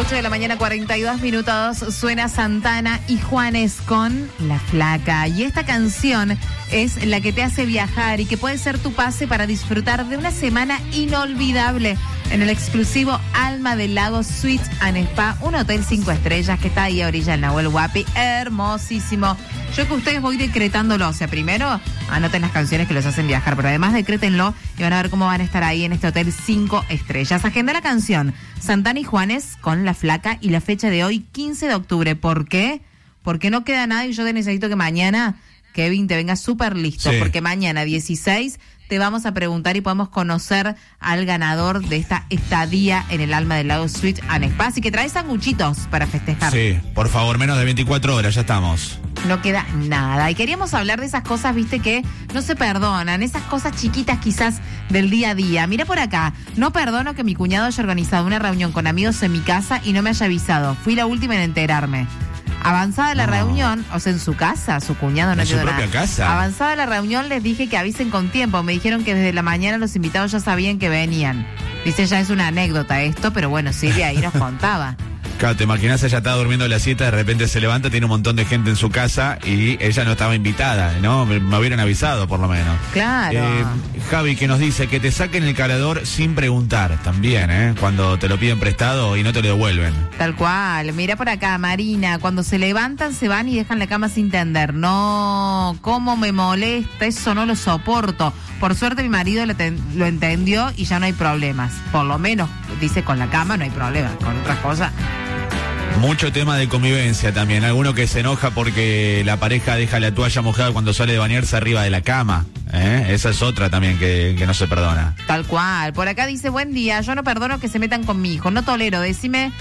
8 de la mañana, 42 minutos, suena Santana y Juanes con La Flaca. Y esta canción es la que te hace viajar y que puede ser tu pase para disfrutar de una semana inolvidable en el exclusivo Alma del Lago Suites and Spa, un hotel 5 estrellas que está ahí a orilla del Nahuel Huapi, hermosísimo. Yo que ustedes voy decretándolo, o sea, primero anoten las canciones que los hacen viajar, pero además decrétenlo y van a ver cómo van a estar ahí en este hotel 5 estrellas. Agenda la canción Santana y Juanes con La Flaca y la fecha de hoy, 15 de octubre. ¿Por qué? Porque no queda nada y yo te necesito que mañana, Kevin, te venga súper listo, sí. Porque mañana 16 te vamos a preguntar y podemos conocer al ganador de esta estadía en el Alma del Lago Suites and Spa. Así que trae sanguchitos para festejar. Sí, por favor, menos de 24 horas, ya estamos. No queda nada. Y queríamos hablar de esas cosas, viste, que no se perdonan. Esas cosas chiquitas quizás del día a día. Mira por acá. No perdono que mi cuñado haya organizado una reunión con amigos en mi casa y no me haya avisado. Fui la última en enterarme. Avanzada la reunión, o sea, en su casa, su cuñado no ¿En su ayudó propia nada. casa? Avanzada la reunión les dije que avisen con tiempo. Me dijeron que desde la mañana los invitados ya sabían que venían. Dice, ya es una anécdota esto, pero bueno, Silvia ahí nos contaba. Claro, te imaginas, ella estaba durmiendo la siesta, de repente se levanta, tiene un montón de gente en su casa y ella no estaba invitada, ¿no? Me hubieran avisado, por lo menos. Claro. Javi, que nos dice que te saquen el cargador sin preguntar, también, cuando te lo piden prestado y no te lo devuelven. Tal cual. Mira por acá, Marina, cuando se levantan, se van y dejan la cama sin tender. No, cómo me molesta, eso no lo soporto. Por suerte mi marido lo entendió y ya no hay problemas. Por lo menos, dice, con la cama no hay problemas, con otras cosas. Mucho tema de convivencia también. Alguno que se enoja porque la pareja deja la toalla mojada cuando sale de bañarse arriba de la cama. Esa es otra también que no se perdona. Tal cual. Por acá dice, buen día, yo no perdono que se metan con mi hijo. No tolero, decime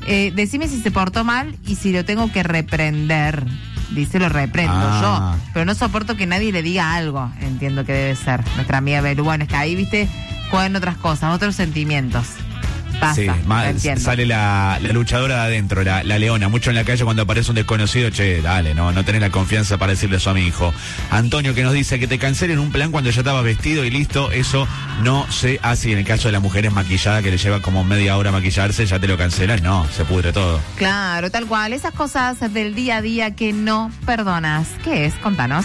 si se portó mal y si lo tengo que reprender. Dice, lo reprendo yo. Pero no soporto que nadie le diga algo. Entiendo que debe ser nuestra amiga Belu. Bueno, es que ahí, viste, juegan otras cosas, otros sentimientos. Pasa, sí, sale la luchadora de adentro, la leona, mucho en la calle cuando aparece un desconocido, che, dale, no tenés la confianza para decirle eso a mi hijo. Antonio, que nos dice que te cancelen un plan cuando ya estabas vestido y listo, eso no se hace. En el caso de las mujeres maquilladas, que le lleva como media hora maquillarse, ya te lo cancelan, no, se pudre todo. Claro, tal cual, esas cosas del día a día que no perdonas. ¿Qué es? Contanos.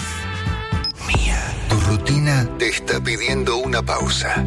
Mía, tu rutina te está pidiendo una pausa.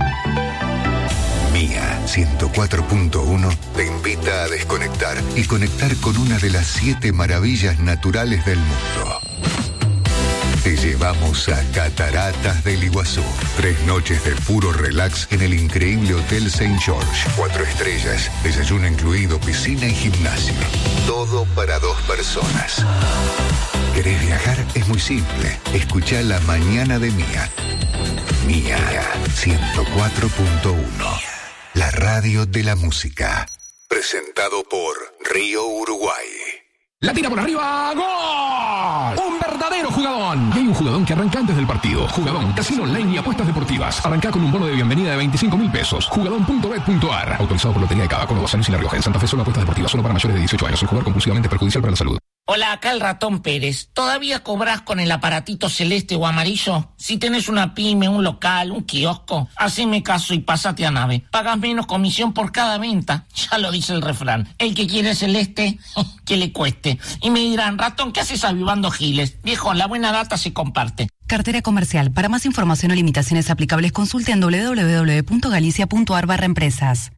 Mía 104.1 te invita a desconectar y conectar con una de las 7 maravillas naturales del mundo. Te llevamos a Cataratas del Iguazú. 3 noches de puro relax en el increíble Hotel St. George. 4 estrellas, desayuno incluido, piscina y gimnasio. Todo para 2 personas. ¿Querés viajar? Es muy simple. Escuchá La Mañana de Mía. Mía 104.1. La radio de la música. Presentado por Río Uruguay. La tira por arriba, ¡gol! Un verdadero jugadón. Y hay un jugadón que arranca antes del partido. Jugadón, casino online y apuestas deportivas. Arranca con un bono de bienvenida de 25.000 pesos. Jugadón.bet.ar. Autorizado por Lotería de Cava, Córdoba, San Luis y La Rioja. En Santa Fe solo apuestas deportivas, solo para mayores de 18 años. El jugador compulsivamente perjudicial para la salud. Hola, acá el Ratón Pérez. ¿Todavía cobrás con el aparatito celeste o amarillo? Si tenés una pyme, un local, un kiosco, haceme caso y pásate a Nave. Pagas menos comisión por cada venta. Ya lo dice el refrán. El que quiere celeste, que le cueste. Y me dirán, Ratón, ¿qué haces avivando giles? Viejo, la buena data se comparte. Cartera comercial. Para más información o limitaciones aplicables, consulte en www.galicia.ar/empresas.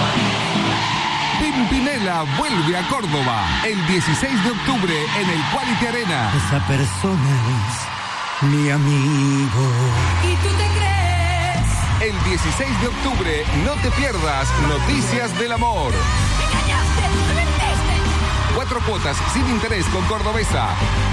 Pimpinela vuelve a Córdoba el 16 de octubre en el Quality Arena. Esa persona es mi amigo. ¿Y tú te crees? El 16 de octubre no te pierdas Noticias del Amor. ¡Me engañaste! ¡Me mentiste! 4 cuotas sin interés con Cordobesa.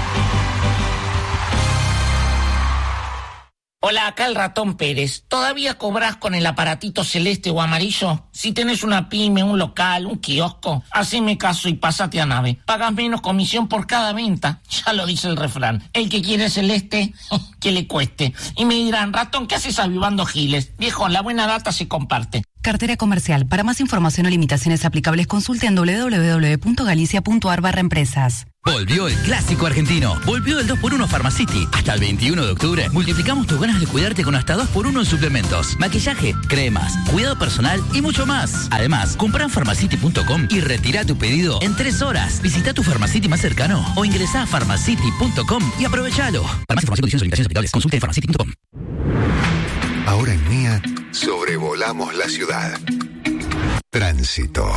Hola, acá el Ratón Pérez. ¿Todavía cobrás con el aparatito celeste o amarillo? Si tenés una pyme, un local, un kiosco, haceme caso y pásate a Nave. Pagas menos comisión por cada venta. Ya lo dice el refrán. El que quiere celeste, que le cueste. Y me dirán, Ratón, ¿qué haces avivando giles? Viejo, la buena data se comparte. Cartera comercial. Para más información o limitaciones aplicables, consulte en www.galicia.ar/empresas. Volvió el clásico argentino. Volvió el 2x1 Pharmacity. Hasta el 21 de octubre multiplicamos tus ganas de cuidarte con hasta 2x1 en suplementos, maquillaje, cremas, cuidado personal y mucho más. Además, compra en pharmacity.com y retira tu pedido en 3 horas. Visita tu Pharmacity más cercano o ingresa a pharmacity.com y aprovechalo. Para más información, condiciones y limitaciones aplicables, consulte en pharmacity.com. Ahora en Mía, sobrevolamos la ciudad. Tránsito.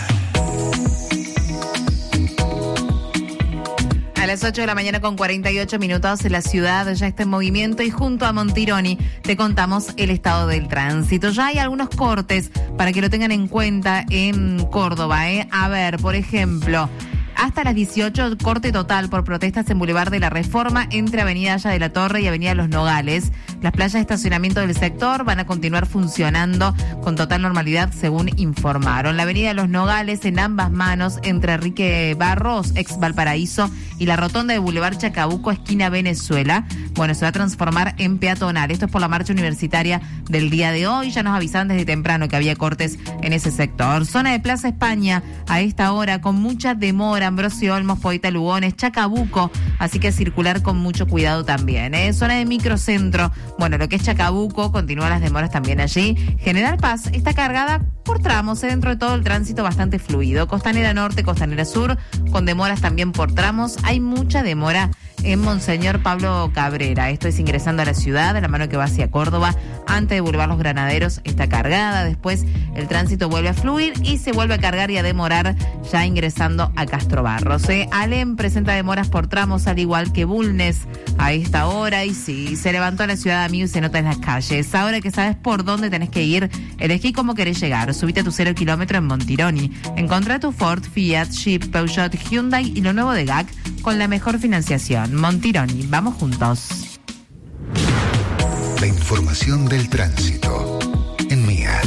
A las 8 de la mañana con 48 minutos, la ciudad ya está en movimiento y junto a Montironi te contamos el estado del tránsito. Ya hay algunos cortes para que lo tengan en cuenta en Córdoba. A ver, por ejemplo, hasta las 18, corte total por protestas en Boulevard de la Reforma entre Avenida Haya de la Torre y Avenida Los Nogales. Las playas de estacionamiento del sector van a continuar funcionando con total normalidad, según informaron. La Avenida Los Nogales en ambas manos entre Enrique Barros, ex Valparaíso, y la rotonda de Boulevard Chacabuco, esquina Venezuela. Bueno, se va a transformar en peatonal. Esto es por la marcha universitaria del día de hoy. Ya nos avisaban desde temprano que había cortes en ese sector. Zona de Plaza España a esta hora con mucha demora. Ambrosio Olmos, Poeta Lugones, Chacabuco, así que circular con mucho cuidado también. Zona de Microcentro, bueno, lo que es Chacabuco, continúan las demoras también allí. General Paz está cargada por tramos, dentro de todo el tránsito bastante fluido. Costanera Norte, Costanera Sur, con demoras también por tramos. Hay mucha demora en Monseñor Pablo Cabrera. Esto es ingresando a la ciudad, a la mano que va hacia Córdoba, antes de Boulevard Los Granaderos está cargada, después el tránsito vuelve a fluir y se vuelve a cargar y a demorar ya ingresando a Castro Barros. Alem presenta demoras por tramos, al igual que Bulnes a esta hora, y sí, se levantó la ciudad, amigo, y se nota en las calles. Ahora que sabes por dónde tenés que ir, elegí cómo querés llegar. Subite a tu 0 kilómetro en Montironi. Encontrá tu Ford, Fiat, Jeep, Peugeot, Hyundai y lo nuevo de GAC con la mejor financiación. Montironi, vamos juntos. La información del tránsito en Mía.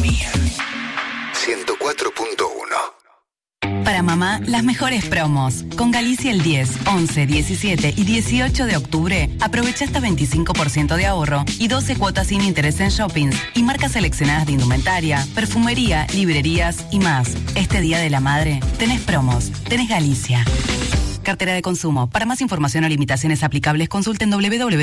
104.1. Para mamá, las mejores promos. Con Galicia el 10, 11, 17 y 18 de octubre, aprovecha hasta 25% de ahorro y 12 cuotas sin interés en shoppings y marcas seleccionadas de indumentaria, perfumería, librerías y más. Este Día de la Madre, tenés promos, tenés Galicia. Cartera de consumo. Para más información o limitaciones aplicables, consulten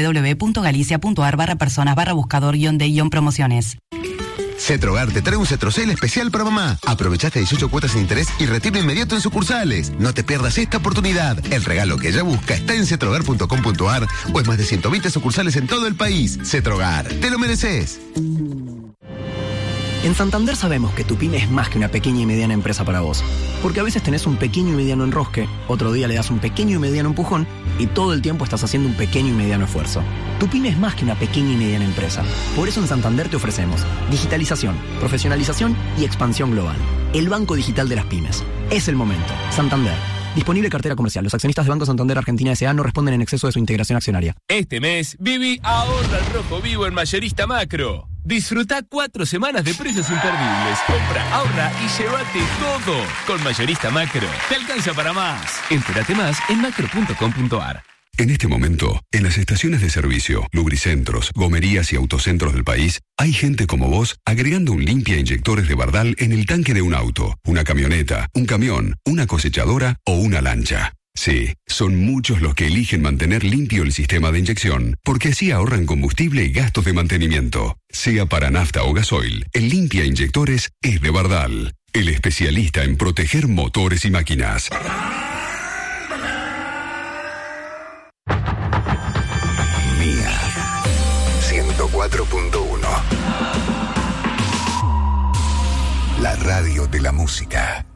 www.galicia.ar/personas/buscador-de-promociones. Cetrogar te trae un Cetrocel especial para mamá. Aprovechaste 18 cuotas sin interés y retiro inmediato en sucursales. No te pierdas esta oportunidad. El regalo que ella busca está en cetrogar.com.ar o en más de 120 sucursales en todo el país. Cetrogar, te lo mereces. En Santander sabemos que tu pyme es más que una pequeña y mediana empresa para vos. Porque a veces tenés un pequeño y mediano enrosque, otro día le das un pequeño y mediano empujón y todo el tiempo estás haciendo un pequeño y mediano esfuerzo. Tu pyme es más que una pequeña y mediana empresa. Por eso en Santander te ofrecemos digitalización, profesionalización y expansión global. El banco digital de las pymes. Es el momento. Santander. Disponible cartera comercial. Los accionistas de Banco Santander Argentina S.A. no responden en exceso de su integración accionaria. Este mes, Vivi ahorra al rojo vivo en Mayorista Macro. Disfruta 4 semanas de precios imperdibles. Compra, ahorra y llévate todo. Con Mayorista Macro. Te alcanza para más. Entérate más en macro.com.ar. En este momento, en las estaciones de servicio, lubricentros, gomerías y autocentros del país, hay gente como vos agregando un limpia inyectores de Bardal en el tanque de un auto, una camioneta, un camión, una cosechadora o una lancha. Sí, son muchos los que eligen mantener limpio el sistema de inyección, porque así ahorran combustible y gastos de mantenimiento. Sea para nafta o gasoil, el limpia inyectores es de Bardal, el especialista en proteger motores y máquinas. Mía 104.1. La radio de la música.